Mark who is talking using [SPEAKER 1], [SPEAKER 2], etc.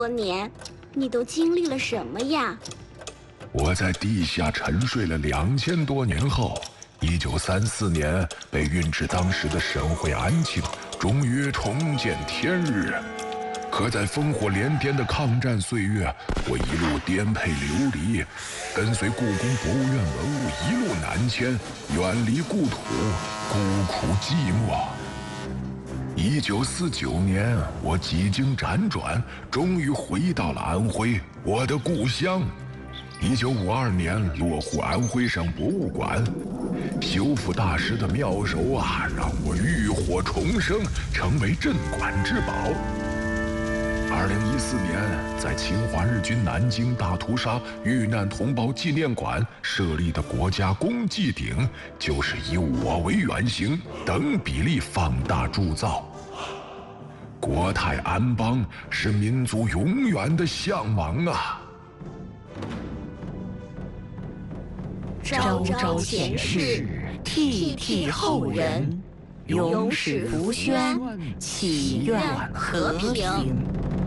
[SPEAKER 1] 多年，你都经历了什么呀？
[SPEAKER 2] 我在地下沉睡了2000多年后，1934年被运至当时的省会安庆，终于重见天日。可在烽火连天的抗战岁月，我一路颠沛流离，跟随故宫博物院文物一路南迁，远离故土，孤苦寂寞。1949年，我几经辗转，终于回到了安徽，我的故乡。1952年，落户安徽省博物馆，修复大师的妙手啊，让我浴火重生，成为镇馆之宝。2014年，在侵华日军南京大屠杀遇难同胞纪念馆设立的国家公祭鼎，就是以我为原型，等比例放大铸造。国泰安邦是民族永远的向往啊！
[SPEAKER 3] 昭昭前世，惕惕后人，永使福轩，祈愿和平。